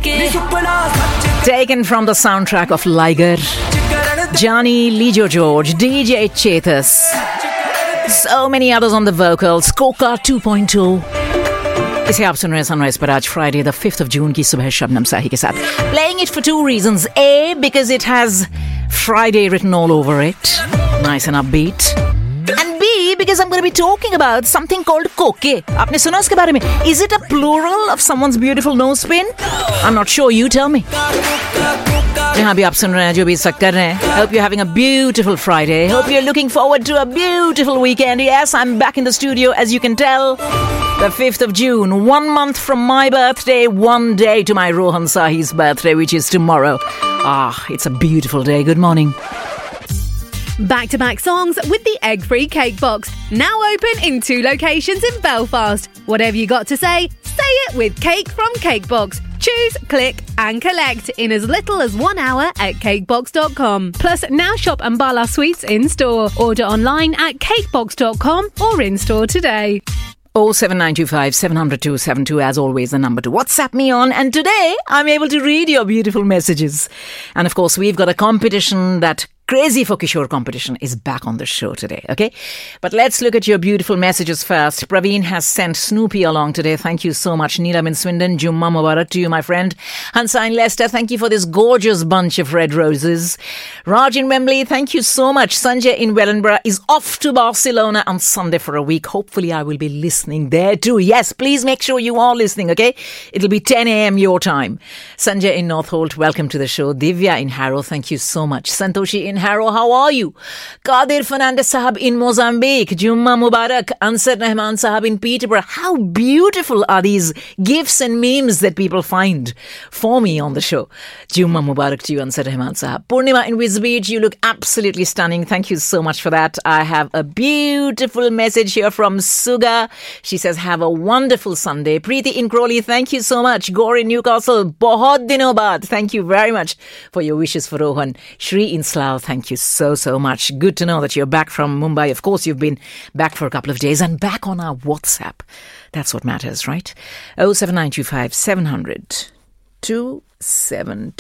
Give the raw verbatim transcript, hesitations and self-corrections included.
Taken from the soundtrack of Liger, Johnny, Lijo George, D J Chetas, so many others on the vocals, Coca two point oh. इसे आप सुन रहे हैं sunrise पर आज Friday the fifth of June की सुबह शबनम साही के साथ. Playing it for two reasons. A, because it has Friday written all over it, nice and upbeat. And B, because I'm going to be talking about something called koke. आपने सुना उसके बारे में? Is it a plural of someone's beautiful nose pin? I'm not sure. You tell me. जहाँ भी आप सुन रहे हैं, जो भी इस वक्त कर रहे हैं. Hope you're having a beautiful Friday. Hope you're looking forward to a beautiful weekend. Yes, I'm back in the studio, as you can tell. The fifth of June, one month from my birthday, one day to my Rohan Sahi's birthday, which is tomorrow. Ah, it's a beautiful day. Good morning. Back-to-back songs with the egg-free cake box. Now open in two locations in Belfast. Whatever you got to say, say it with Cake from Cakebox. Choose, click and collect in as little as one hour at cakebox dot com. Plus, now shop Ambala Sweets in-store. Order online at cakebox dot com or in-store today. oh seven nine two five seven zero zero two seven two, as always, the number to WhatsApp me on. And today, I'm able to read your beautiful messages. And of course, we've got a competition that Crazy for Kishore competition is back on the show today, okay? But let's look at your beautiful messages first. Praveen has sent Snoopy along today. Thank you so much. Neelam in Swindon, Jumma Mubarak to you, my friend. Hansa in Leicester, thank you for this gorgeous bunch of red roses. Raj in Wembley, thank you so much. Sanjay in Wellingborough is off to Barcelona on Sunday for a week. Hopefully I will be listening there too. Yes, please make sure you are listening, okay? It'll be ten a.m. your time. Sanjay in Northolt, welcome to the show. Divya in Harrow, thank you so much. Santoshi in Harrow, how are you? Qadir Fernandez Sahab in Mozambique, Jumma Mubarak, Ansar Rahman Sahab in Peterborough. How beautiful are these gifs and memes that people find for me on the show? Jumma Mubarak to you, Ansar Rahman Sahab. Purnima in Wisbeach, you look absolutely stunning. Thank you so much for that. I have a beautiful message here from Suga. She says, have a wonderful Sunday. Preeti in Crawley, thank you so much. Gore in Newcastle, bahut dino baad. Thank you very much for your wishes for Rohan. Shri in Slough, thank you so, so much. Good to know that you're back from Mumbai. Of course, you've been back for a couple of days and back on our WhatsApp. That's what matters, right? oh seven nine two five seven zero zero two seven